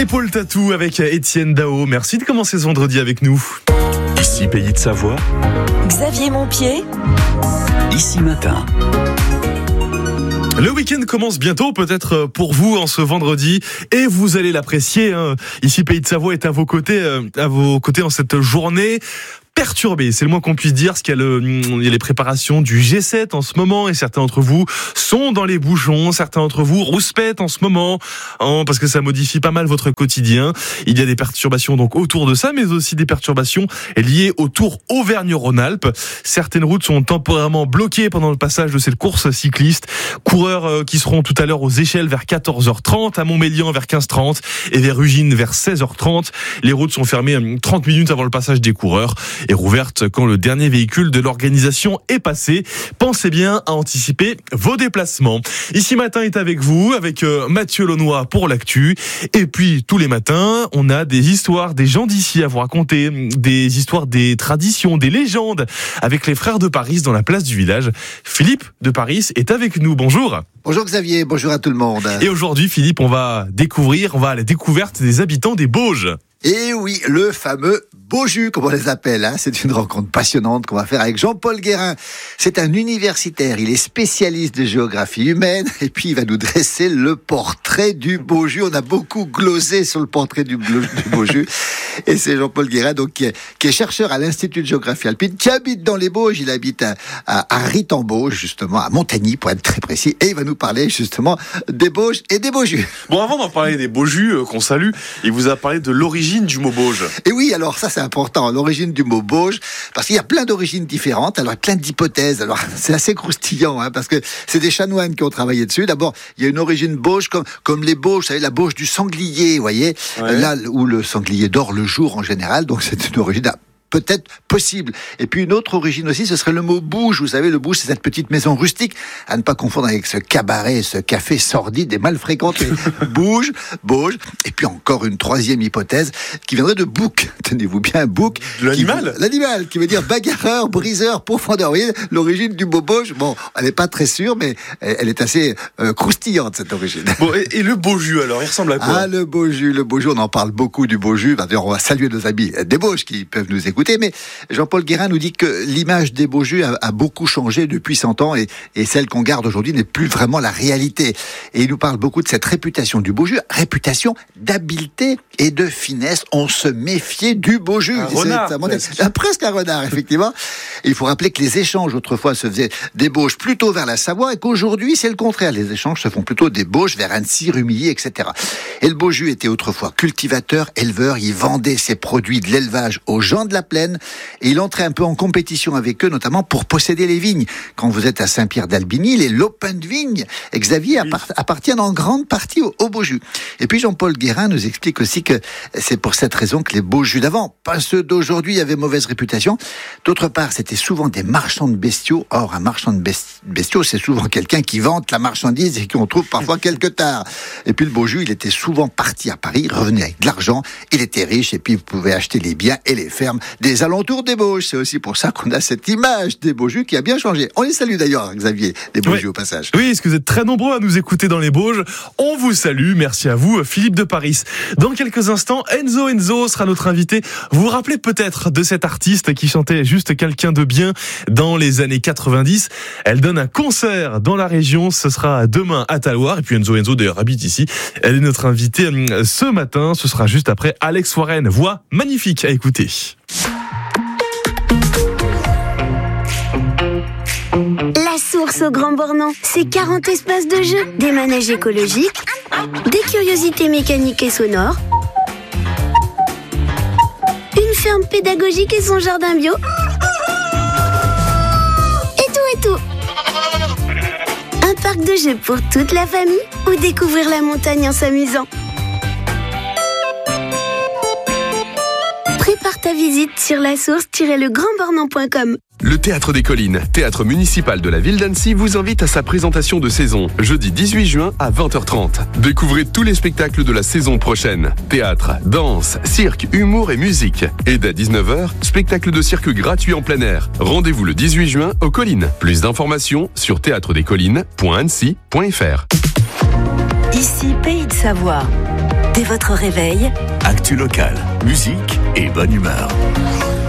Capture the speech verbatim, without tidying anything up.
Épaule Tatou avec Étienne Dao. Merci de commencer ce vendredi avec nous. Ici Pays de Savoie. Xavier Montpied. Ici Matin. Le week-end commence bientôt, peut-être pour vous en ce vendredi, et vous allez l'apprécier. Hein. Ici Pays de Savoie est à vos côtés, à vos côtés en cette journée perturbé, c'est le moins qu'on puisse dire, parce qu'il y a, le, il y a les préparations du G sept en ce moment, et certains d'entre vous sont dans les bouchons, certains d'entre vous rouspètent en ce moment, hein, parce que ça modifie pas mal votre quotidien. Il y a des perturbations donc autour de ça, mais aussi des perturbations liées au Tour Auvergne-Rhône-Alpes. Certaines routes sont temporairement bloquées pendant le passage de cette course cycliste. Coureurs euh, qui seront tout à l'heure aux Échelles vers quatorze heures trente, à Montmélian vers quinze heures trente et vers Ugine vers seize heures trente. Les routes sont fermées trente minutes avant le passage des coureurs et rouverte quand le dernier véhicule de l'organisation est passé. Pensez bien à anticiper vos déplacements. Ici Matin est avec vous, avec euh, Mathieu Launois pour l'actu. Et puis tous les matins, on a des histoires des gens d'ici à vous raconter, des histoires, des traditions, des légendes, avec les frères de Paris dans la place du village. Philippe de Paris est avec nous. Bonjour. Bonjour Xavier, bonjour à tout le monde. Et aujourd'hui, Philippe, on va découvrir, on va à la découverte des habitants des Bauges. Et oui, le fameux Beaujus, comme on les appelle. Hein. C'est une rencontre passionnante qu'on va faire avec Jean-Paul Guérin. C'est un universitaire, il est spécialiste de géographie humaine, et puis il va nous dresser le portrait du Beaujus. On a beaucoup glosé sur le portrait du, du Beaujus. Et c'est Jean-Paul Guérin, donc, qui, est, qui est chercheur à l'Institut de géographie alpine, qui habite dans les Bauges. Il habite à, à, à Rit-en-Bauge, justement, à Montagny, pour être très précis. Et il va nous parler, justement, des Bauges et des Beaujus. Bon, avant d'en parler des Beaujus, euh, qu'on salue, il vous a parlé de l'origine du mot Bauge. Et oui, alors ça c'est important, l'origine du mot Bauge, parce qu'il y a plein d'origines différentes, alors plein d'hypothèses. Alors c'est assez croustillant, hein, parce que c'est des chanoines qui ont travaillé dessus. D'abord, il y a une origine Bauge comme, comme les Bauges, vous savez, la Bauge du sanglier, vous voyez, ouais. Là où le sanglier dort le jour en général, donc c'est une origine peut-être possible. Et puis une autre origine aussi, ce serait le mot bouge. Vous savez, le bouge, c'est cette petite maison rustique, à ne pas confondre avec ce cabaret, ce café sordide et mal fréquenté. Bouge, bauge. Et puis encore une troisième hypothèse qui viendrait de bouc. Tenez-vous bien, bouc. De l'animal. Qui, l'animal, qui veut dire bagarreur, briseur, profondeur. Vous voyez, l'origine du mot bauge, bon, elle n'est pas très sûre, mais elle est assez euh, croustillante, cette origine. Bon, et, et le Beaujus, alors, il ressemble à quoi? Ah, le Beaujus, le Beaujus, on en parle beaucoup du Beaujus. D'ailleurs, on va saluer nos amis des Bauges qui peuvent nous écouter. Mais Jean-Paul Guérin nous dit que l'image des Beaujus a, a beaucoup changé depuis cent ans et, et celle qu'on garde aujourd'hui n'est plus vraiment la réalité. Et il nous parle beaucoup de cette réputation du Beaujus, réputation d'habileté et de finesse. On se méfiait du Beaujus. Un renard, c'est, presque. Un, presque un renard, effectivement. Et il faut rappeler que les échanges autrefois se faisaient des Bauges plutôt vers la Savoie et qu'aujourd'hui c'est le contraire. Les échanges se font plutôt des Bauges vers Annecy, Rumilly, et cetera. Et le Beaujus était autrefois cultivateur, éleveur. Il vendait ses produits de l'élevage aux gens de la plaine. Et il entrait un peu en compétition avec eux, notamment pour posséder les vignes. Quand vous êtes à Saint-Pierre-d'Albigny, les lopins de vignes, Xavier, oui. appart- appartiennent en grande partie au, au Beaujus. Et puis Jean-Paul Guérin nous explique aussi que c'est pour cette raison que les Beaujus d'avant, pas ceux d'aujourd'hui, avaient mauvaise réputation. D'autre part, c'était souvent des marchands de bestiaux. Or, un marchand de bestiaux, c'est souvent quelqu'un qui vante la marchandise et qu'on trouve parfois quelque tard. Et puis le Beaujus, il était souvent parti à Paris, revenait avec de l'argent, il était riche et puis vous pouvez acheter les biens et les fermes des alentours des Bauges. C'est aussi pour ça qu'on a cette image des Beaujus qui a bien changé. On les salue d'ailleurs, Xavier, des Beaujus oui. au passage. Oui, parce que vous êtes très nombreux à nous écouter dans les Bauges. On vous salue. Merci à vous, Philippe de Paris. Dans quelques instants, Enzo Enzo sera notre invité. Vous vous rappelez peut-être de cette artiste qui chantait juste quelqu'un de bien dans les années quatre-vingt-dix. Elle donne un concert dans la région. Ce sera demain à Talloires. Et puis Enzo Enzo d'ailleurs habite ici. Elle est notre invitée ce matin. Ce sera juste après Alex Warren. Voix magnifique à écouter. La source au Grand Bornand, c'est quarante espaces de jeu, des manèges écologiques, des curiosités mécaniques et sonores, une ferme pédagogique et son jardin bio, et tout et tout. Un parc de jeux pour toute la famille ou découvrir la montagne en s'amusant. Prépare ta visite sur la source tiret le grand bornand point com. Le Théâtre des Collines, théâtre municipal de la ville d'Annecy, vous invite à sa présentation de saison, jeudi dix-huit juin à vingt heures trente. Découvrez tous les spectacles de la saison prochaine. Théâtre, danse, cirque, humour et musique. Et dès dix-neuf heures, spectacle de cirque gratuit en plein air. Rendez-vous le dix-huit juin aux Collines. Plus d'informations sur théâtre des collines point annecy point f r. Ici Pays de Savoie. Des votre réveil. Actu local, musique et bonne humeur.